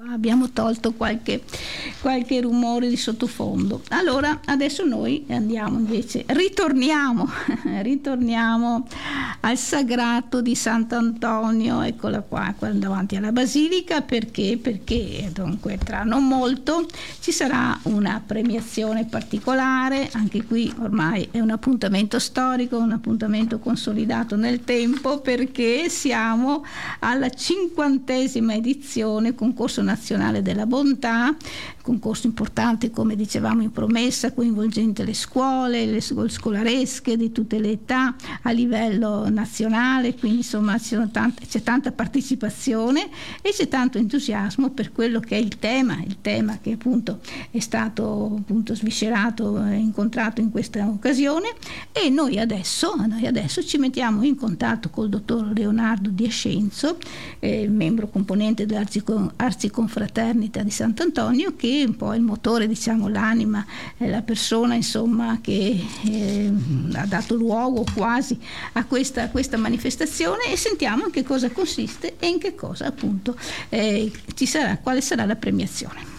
abbiamo tolto qualche rumore di sottofondo. Allora adesso noi andiamo invece, ritorniamo al sagrato di Sant'Antonio, eccola qua davanti alla basilica, perché dunque tra non molto ci sarà una premiazione particolare. Anche qui ormai è un appuntamento storico, un appuntamento consolidato nel tempo, perché siamo alla 50ª edizione Concorso Nazionale della Bontà, concorso importante, come dicevamo in promessa, coinvolgente le scuole, le scolaresche di tutte le età a livello nazionale, quindi insomma c'è tanta partecipazione e c'è tanto entusiasmo per quello che è il tema che appunto è stato appunto sviscerato e incontrato in questa occasione. E noi adesso ci mettiamo in contatto col dottor Leonardo Di Ascenzo, membro componente dell'Arciconfraternita di Sant'Antonio, che è un po' il motore, diciamo, l'anima, la persona insomma che ha dato luogo quasi a questa manifestazione, e sentiamo in che cosa consiste e in che cosa appunto quale sarà la premiazione.